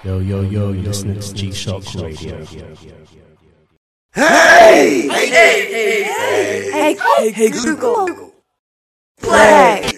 Yo, you're listening to G-Shock Radio. Hey, Google. Play.